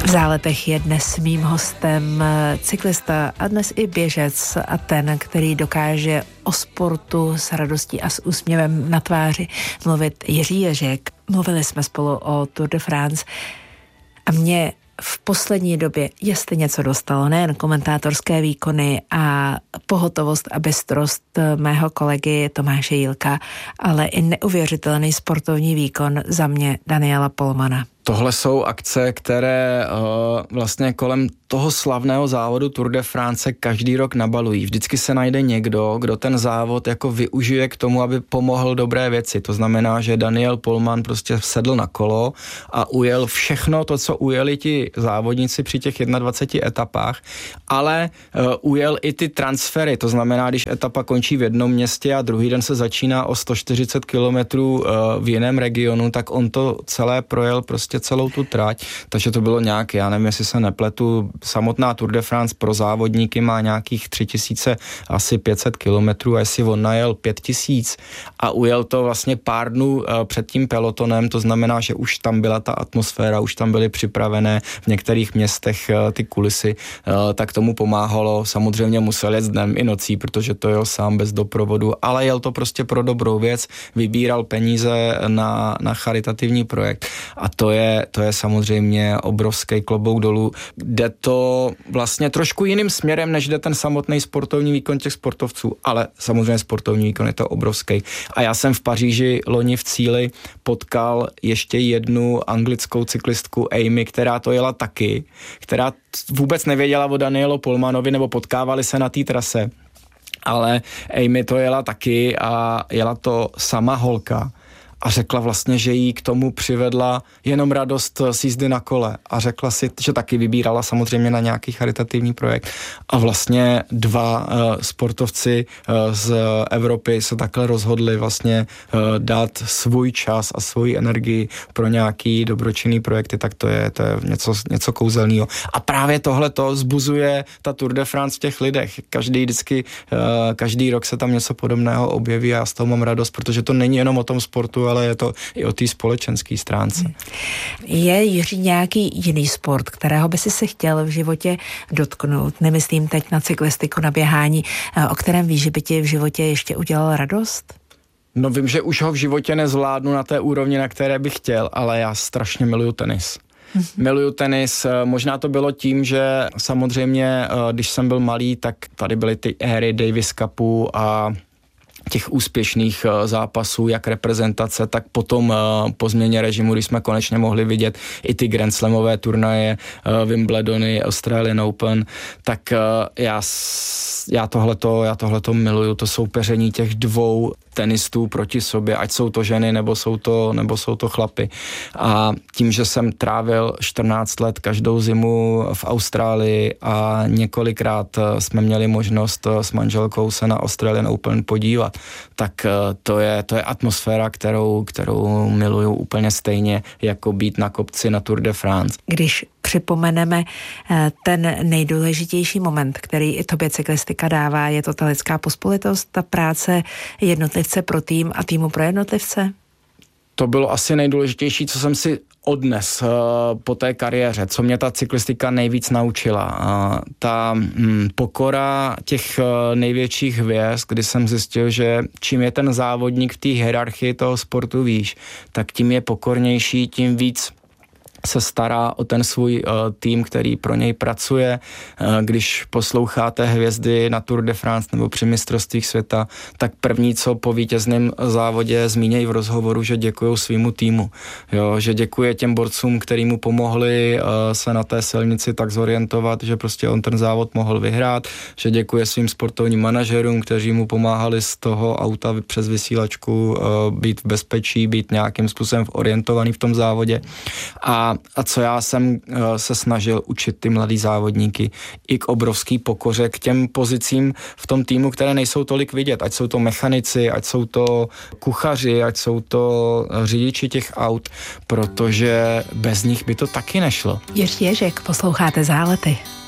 V Záletech je dnes mým hostem cyklista a dnes i běžec a ten, který dokáže o sportu s radostí a s úsměvem na tváři mluvit, Jiří Ježek. Mluvili jsme spolu o Tour de France a mě v poslední době, jestli něco dostalo, nejen komentátorské výkony a pohotovost a bystrost mého kolegy Tomáše Jílka, ale i neuvěřitelný sportovní výkon za mě Daniela Polmana. Tohle jsou akce, které vlastně kolem toho slavného závodu Tour de France každý rok nabalují. Vždycky se najde někdo, kdo ten závod jako využije k tomu, aby pomohl dobré věci. To znamená, že Daniel Polman prostě sedl na kolo a ujel všechno to, co ujeli ti závodníci při těch 21 etapách, ale ujel i ty transfery. To znamená, když etapa končí v jednom městě a druhý den se začíná o 140 kilometrů v jiném regionu, tak on to celé projel prostě celou tu trať, takže to bylo nějak, já nevím, jestli se nepletu, samotná Tour de France pro závodníky má nějakých 3500 kilometrů a jestli on najel 5000 a ujel to vlastně pár dnů před tím pelotonem, to znamená, že už tam byla ta atmosféra, už tam byly připravené v některých městech ty kulisy, tak tomu pomáhalo, samozřejmě musel jet dnem i nocí, protože to jel sám bez doprovodu, ale jel to prostě pro dobrou věc, vybíral peníze na charitativní projekt a to je samozřejmě obrovský klobouk dolů. Jde to vlastně trošku jiným směrem, než jde ten samotný sportovní výkon těch sportovců, ale samozřejmě sportovní výkon je to obrovský. A já jsem v Paříži loni v cíli potkal ještě jednu anglickou cyklistku Amy, která to jela taky, která vůbec nevěděla o Danielu Polmanovi, nebo potkávali se na té trase, ale Amy to jela taky a jela to sama holka. A řekla vlastně, že jí k tomu přivedla jenom radost z jízdy na kole. A řekla si, že taky vybírala samozřejmě na nějaký charitativní projekt. A vlastně dva sportovci z Evropy se takhle rozhodli vlastně dát svůj čas a svoji energii pro nějaký dobročinný projekty, tak to je něco kouzelného. A právě tohle to vzbuzuje ta Tour de France v těch lidech. Každý rok se tam něco podobného objeví a já z toho mám radost, protože to není jenom o tom sportu, ale je to i o té společenské stránce. Je, Jiří, nějaký jiný sport, kterého by si se chtěl v životě dotknout? Nemyslím teď na cyklistiku, na běhání, o kterém víš, že by ti v životě ještě udělal radost? No vím, že už ho v životě nezvládnu na té úrovni, na které bych chtěl, ale já strašně miluju tenis. Miluju tenis, možná to bylo tím, že samozřejmě, když jsem byl malý, tak tady byly ty éry Davis Cupu a těch úspěšných zápasů, jak reprezentace, tak potom po změně režimu, když jsme konečně mohli vidět i ty Grand Slamové turnaje, Wimbledony, Australian Open, tak já tohleto miluju, to soupeření těch dvou tenistů proti sobě, ať jsou to ženy, nebo jsou to chlapy. A tím, že jsem trávil 14 let každou zimu v Austrálii a několikrát jsme měli možnost s manželkou se na Australian Open podívat, tak to je atmosféra, kterou miluju úplně stejně, jako být na kopci na Tour de France. Když připomeneme ten nejdůležitější moment, který i tobě cyklistika dává, je to ta lidská pospolitost, ta práce jednotlivce pro tým a týmu pro jednotlivce? To bylo asi nejdůležitější, co jsem si odnes po té kariéře, co mě ta cyklistika nejvíc naučila. Ta pokora těch největších hvězd, kdy jsem zjistil, že čím je ten závodník v té hierarchii toho sportu výš, tak tím je pokornější, tím víc se stará o ten svůj tým, který pro něj pracuje. Když posloucháte hvězdy na Tour de France nebo při mistrovstvích světa, tak první, co po vítězném závodě zmínějí v rozhovoru, že děkují svýmu týmu. Jo, že děkuje těm borcům, který mu pomohli se na té silnici tak zorientovat, že prostě on ten závod mohl vyhrát, že děkuje svým sportovním manažerům, kteří mu pomáhali z toho auta přes vysílačku být v bezpečí, být nějakým způsobem orientovaný v tom závodě. A co já jsem se snažil učit ty mladý závodníky i k obrovský pokoře, k těm pozicím v tom týmu, které nejsou tolik vidět, ať jsou to mechanici, ať jsou to kuchaři, ať jsou to řidiči těch aut, protože bez nich by to taky nešlo. Jiří Ježek, posloucháte Zálety.